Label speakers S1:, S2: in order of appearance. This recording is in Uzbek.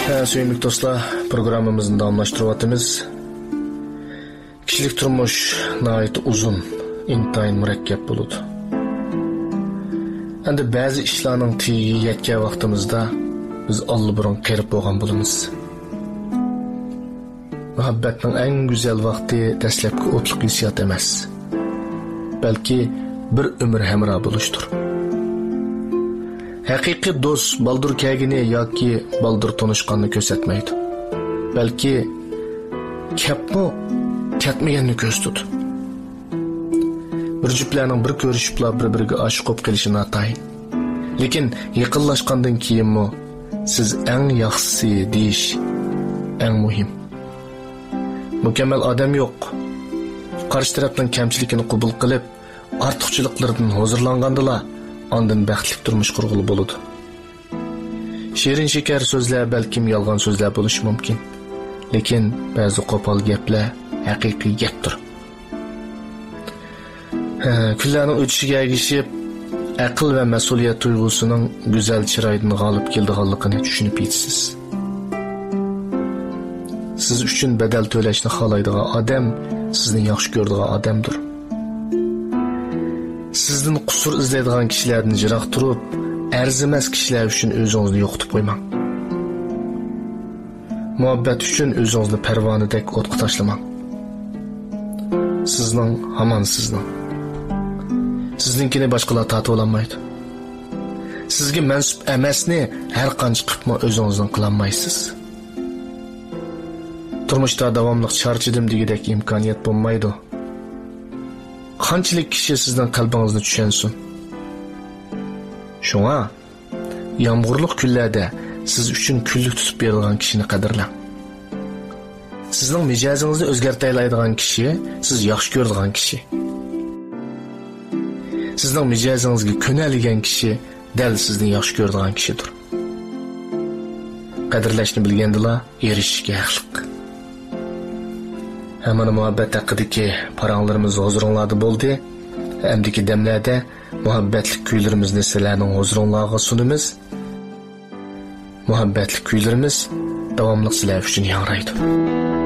S1: Söylemek dostlar, programımızın davamlaştırıvatımız. Kişilik turmuş nait uzun, intayın mürekkep buludu. Endi bazı işlarning tiyiga yetgan vaqtimizda biz allıburun qerib bo'lgan bo'lamiz. Muhabbatning eng go'zal vaqti dastlabki o'tliq hissiyot emas, balki bir umr hamroh bo'lishdir. Haqiqiy do'st baldur kagini yoki baldur tanishganni ko'rsatmaydi, balki kapmo ketmaganni ko'rsatadi. Bir juftlarning bir ko'rishibla bir-biriga oshiq bo'lib qolishi notayin. Lekin yaqinlashgandan keyinmi siz eng yaxshisi deyish eng muhim. Mukammal odam yo'q. Qarshi tarafning kamchiligini qabul qilib, ortiqchiliklaridan hozirlangandila ondan baxtli turmush qurg'ili bo'ladi. Shirin shekar so'zlar balkim yolg'on so'zlar bo'lishi mumkin. Lekin ba'zi qo'pol gaplar haqiqiy gapdir. Kunlarning o'tishiga ergishib, aql va mas'uliyat tuyg'usining go'zal chiroyidan g'olib keldiganligini tushunib yetasiz. Siz uchun badal to'lashni xohlaydigan odam sizni yaxshi ko'radigan odamdir. Sizdan qusur izlaydigan kishilardan jiroq turib, arzimas kishilar uchun o'zingizni yo'qotib qo'ymang. Muhabbat uchun o'zingizni parvonadek o'tga tashlamang. Sizning hamon sizning. Sizninkini boshqalar tatib olmaydi. Sizga mansub emasni har qancha qilib o'zingizdan qilolmaysiz. Turmushda davomli charchidim degidek imkoniyat bo'lmaydi. Qanchalik kishi sizdan qalbingizni tushunsin. Shunga yomg'irli kunlarda siz uchun kunlik tutib beradigan kishini qadrlang. Sizning mijozingizni o'zgartiraydigan kishi siz yaxshi ko'radigan kishi. Sizning mijozingizga ko'naligan kishi dal sizni yaxshi ko'radigan kishidir. Qadrlashni bilgandila erishishga haqliq. Hamma muhabbat haqidagi paranglarimiz huzuringlarda bo'ldi. Hamdiki damlarda muhabbatlik kuylarimizni sizlarning huzuringlarga sunamiz. Muhabbatlik kuylarimiz davomli sizlar uchun yangraydi.